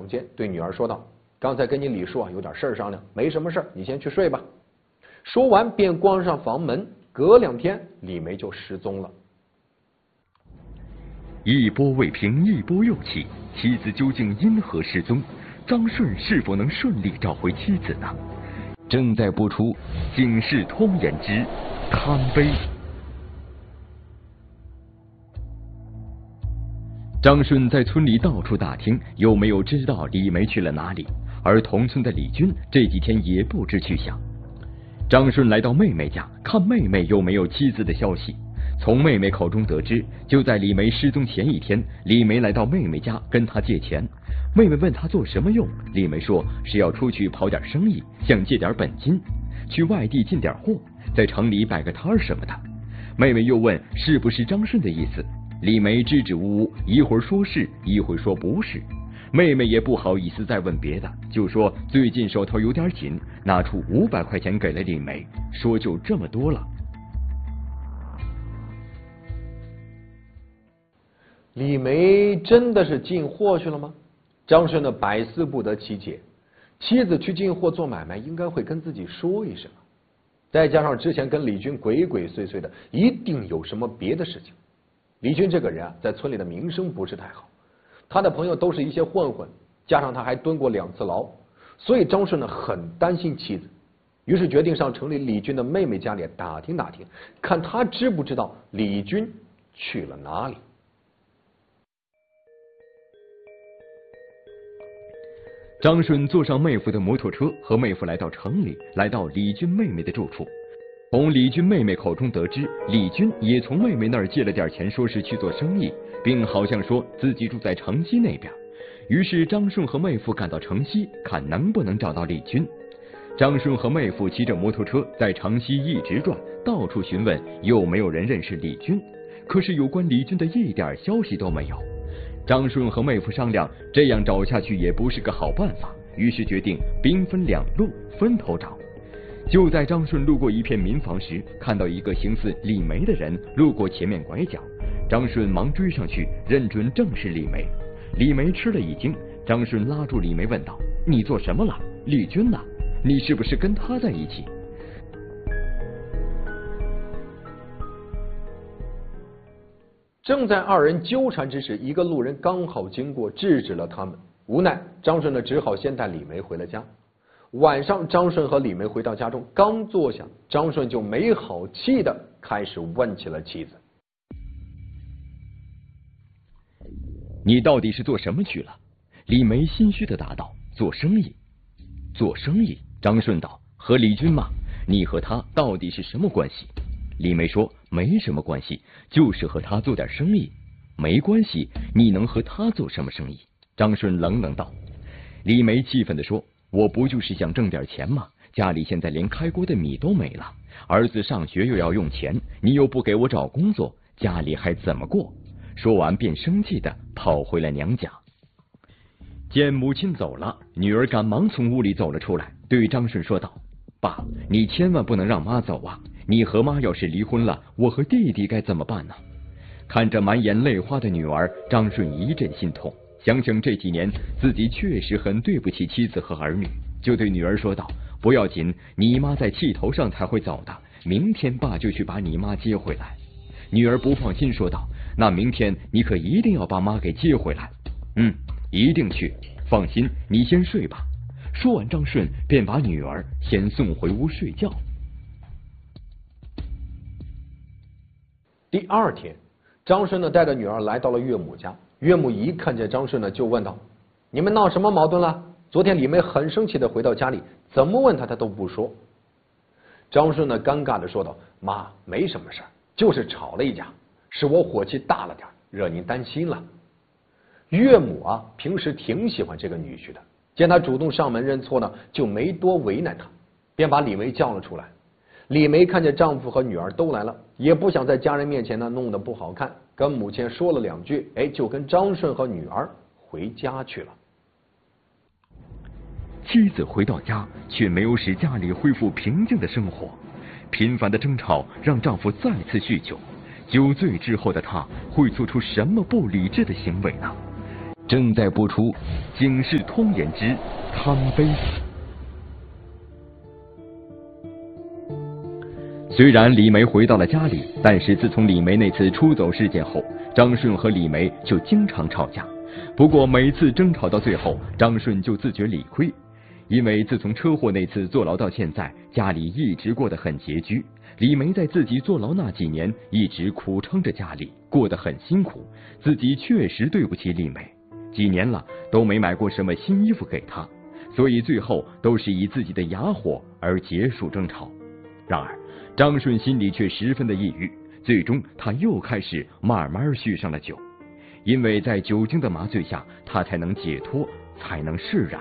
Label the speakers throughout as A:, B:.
A: 房间，对女儿说道：“刚才跟你李叔有点事儿商量，没什么事儿，你先去睡吧。”说完便关上房门。隔2天，李梅就失踪了。
B: 一波未平，一波又起，妻子究竟因何失踪？张顺是否能顺利找回妻子呢？正在播出《警世通言之贪杯》。张顺在村里到处打听，有没有知道李梅去了哪里，而同村的李军这几天也不知去向。张顺来到妹妹家，看妹妹有没有妻子的消息。从妹妹口中得知，就在李梅失踪前1天，李梅来到妹妹家跟她借钱。妹妹问她做什么用，李梅说是要出去跑点生意，想借点本金，去外地进点货，在城里摆个摊儿什么的。妹妹又问是不是张顺的意思，李梅支支吾吾，一会儿说是，一会儿说不是。妹妹也不好意思再问别的，就说最近手头有点紧，拿出500块钱给了李梅，说就这么多了。
A: 李梅真的是进货去了吗？张顺的百思不得其解。妻子去进货做买卖，应该会跟自己说一声，再加上之前跟李军鬼鬼祟祟的，一定有什么别的事情。李军这个人在村里的名声不是太好，他的朋友都是一些混混，加上他还蹲过2次牢，所以张顺很担心妻子，于是决定上城里李军的妹妹家里打听打听，看他知不知道李军去了哪里。
B: 张顺坐上妹夫的摩托车，和妹夫来到城里，来到李军妹妹的住处。从李军妹妹口中得知，李军也从妹妹那儿借了点钱，说是去做生意，并好像说自己住在城西那边。于是张顺和妹夫赶到城西，看能不能找到李军。张顺和妹夫骑着摩托车在城西一直转，到处询问有没有人认识李军，可是有关李军的一点消息都没有。张顺和妹夫商量，这样找下去也不是个好办法，于是决定兵分2路，分头找。就在张顺路过一片民房时，看到一个形似李梅的人路过前面拐角，张顺忙追上去，认准正是李梅。李梅吃了一惊，张顺拉住李梅问道：“你做什么了？李军呢？你是不是跟他在一起？”
A: 正在2人纠缠之时，一个路人刚好经过，制止了他们。无奈张顺只好先带李梅回了家。晚上，张顺和李梅回到家中，刚坐下，张顺就没好气的开始问起了妻子：“
B: 你到底是做什么去了？”李梅心虚的答道：“做生意。”“做生意？”张顺道：“和李军吗？你和他到底是什么关系？”李梅说：“没什么关系，就是和他做点生意。”“没关系，你能和他做什么生意？”张顺冷冷道。李梅气愤地说：“我不就是想挣点钱吗？家里现在连开锅的米都没了，儿子上学又要用钱，你又不给我找工作，家里还怎么过？”说完便生气地跑回了娘家。见母亲走了，女儿赶忙从屋里走了出来，对张顺说道：“爸，你千万不能让妈走啊！你和妈要是离婚了，我和弟弟该怎么办呢？”看着满眼泪花的女儿，张顺一阵心痛，想想这几年自己确实很对不起妻子和儿女，就对女儿说道：“不要紧，你妈在气头上才会走的，明天爸就去把你妈接回来。”女儿不放心说道：“那明天你可一定要把妈给接回来。”“一定去，放心，你先睡吧。”说完，张顺便把女儿先送回屋睡觉。
A: 第2天，张顺带着女儿来到了岳母家。岳母一看见张顺就问道：“你们闹什么矛盾了？昨天李梅很生气的回到家里，怎么问他都不说。”张顺尴尬的说道：“妈，没什么事，就是吵了一架，是我火气大了点，惹您担心了。”岳母平时挺喜欢这个女婿的，见他主动上门认错就没多为难他，便把李梅叫了出来。李梅看见丈夫和女儿都来了，也不想在家人面前弄得不好看，跟母亲说了2句，就跟张顺和女儿回家去了。
B: 妻子回到家，却没有使家里恢复平静的生活，频繁的争吵让丈夫再次酗酒。酒醉之后的他会做出什么不理智的行为呢？ 正在播出《警世通言之贪杯》。虽然李梅回到了家里，但是自从李梅那次出走事件后，张顺和李梅就经常吵架。不过每次争吵到最后，张顺就自觉理亏，因为自从车祸那次坐牢到现在，家里一直过得很拮据。李梅在自己坐牢那几年一直苦撑着家里，过得很辛苦，自己确实对不起李梅，几年了都没买过什么新衣服给她，所以最后都是以自己的哑火而结束争吵。然而张顺心里却十分的抑郁，最终他又开始慢慢酗上了酒，因为在酒精的麻醉下，他才能解脱，才能释然。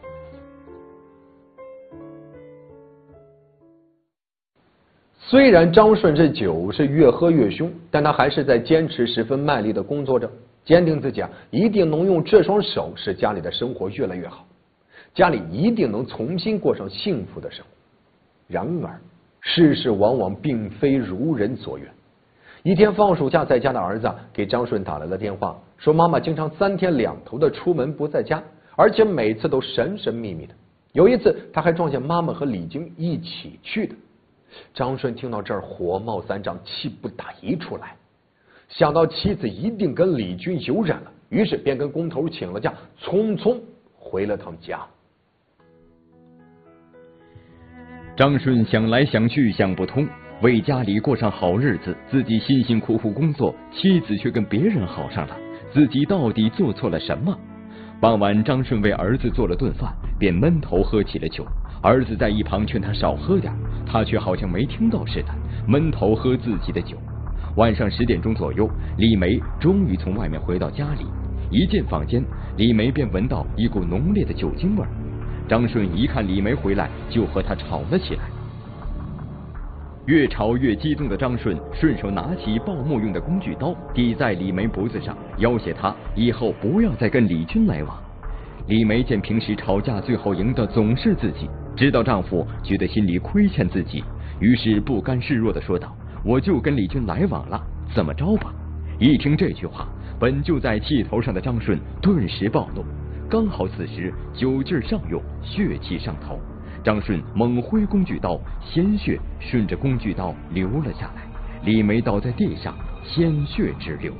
A: 虽然张顺这酒是越喝越凶，但他还是在坚持十分卖力的工作着，坚定自己一定能用这双手使家里的生活越来越好，家里一定能重新过上幸福的生活。然而世事往往并非如人所愿。一天放暑假在家的儿子给张顺打来了电话，说妈妈经常3天2头的出门不在家，而且每次都神神秘秘的，有一次他还撞见妈妈和李晶一起去的。张顺听到这儿火冒三丈，气不打一处来，想到妻子一定跟李军有染了，于是便跟工头请了假，匆匆回了趟家。
B: 张顺想来想去想不通，为家里过上好日子，自己辛辛苦苦工作，妻子却跟别人好上了，自己到底做错了什么？傍晚，张顺为儿子做了顿饭，便闷头喝起了酒。儿子在一旁劝他少喝点，他却好像没听到似的，闷头喝自己的酒。晚上10点钟左右，李梅终于从外面回到家里，一进房间，李梅便闻到一股浓烈的酒精味。张顺一看李梅回来，就和她吵了起来。越吵越激动的张顺顺手拿起报幕用的工具刀，抵在李梅脖子上，要挟她以后不要再跟李军来往。李梅见平时吵架最后赢的总是自己，知道丈夫觉得心里亏欠自己，于是不甘示弱地说道：“我就跟李军来往了，怎么着吧？”一听这句话，本就在气头上的张顺顿时暴怒。刚好此时酒劲上涌，血气上头，张顺猛挥工具刀，鲜血顺着工具刀流了下来，李梅倒在地上，鲜血直流。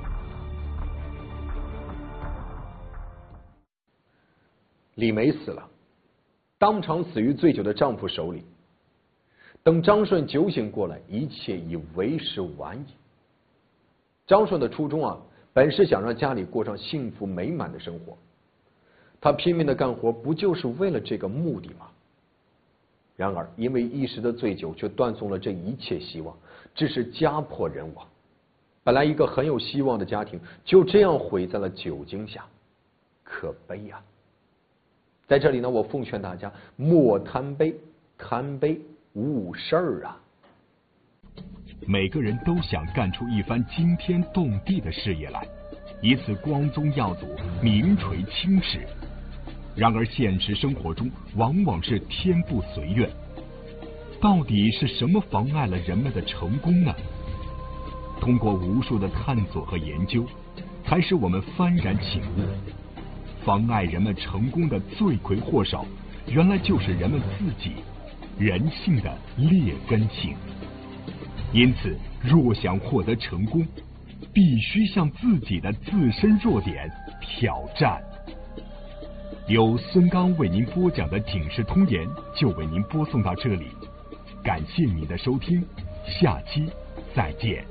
A: 李梅死了，当场死于醉酒的丈夫手里。等张顺酒醒过来，一切已为时晚矣。张顺的初衷本是想让家里过上幸福美满的生活，他拼命的干活，不就是为了这个目的吗？然而因为一时的醉酒，却断送了这一切希望，致使家破人亡。本来一个很有希望的家庭，就这样毁在了酒精下，可悲啊！在这里呢，我奉劝大家莫贪杯，贪杯误事儿啊！
C: 每个人都想干出一番惊天动地的事业来，以此光宗耀祖，名垂青史。然而现实生活中往往是天不随愿，到底是什么妨碍了人们的成功呢？通过无数的探索和研究，才使我们幡然醒悟，妨碍人们成功的罪魁祸首，原来就是人们自己，人性的劣根性。因此，若想获得成功，必须向自己的自身弱点挑战。由孙刚为您播讲的《警世通言》就为您播送到这里，感谢您的收听，下期再见。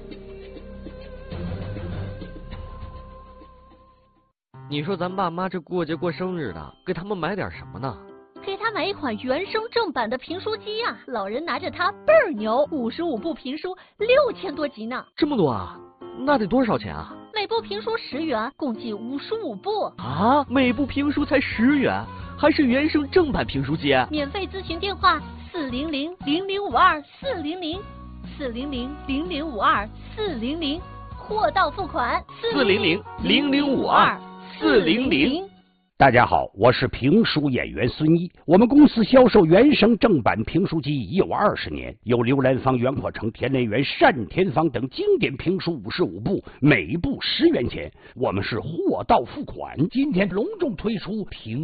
D: 你说咱爸妈这过节过生日的，给他们买点什么呢？
E: 给他买一款原声正版的评书机呀，老人拿着它倍儿牛，55部评书6000多集呢。
D: 这么多啊？那得多少钱啊？
E: 每部评书10元，共计55部
D: 啊！每部评书才10元，还是原声正版评书机？
E: 免费咨询电话400-0052-400 400-0052-400，货到付款
D: 400-0052-400。
F: 大家好，我是评书演员孙一。我们公司销售原声正版评书机已有20年，有刘兰芳、袁阔成、田连元、单田芳等经典评书55部，每部10元钱。我们是货到付款。今天隆重推出评